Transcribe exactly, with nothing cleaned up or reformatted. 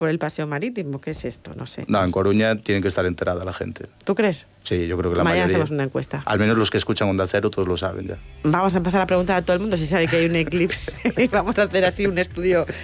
por el paseo marítimo. ¿Qué es esto? No sé. No, en Coruña tiene que estar enterada la gente. ¿Tú crees? Sí, yo creo que la Mañana mayoría. hacemos una encuesta. Al menos los que escuchan Onda Cero todos lo saben ya. Vamos a empezar a preguntar a todo el mundo si sabe que hay un eclipse y vamos a hacer así un estudio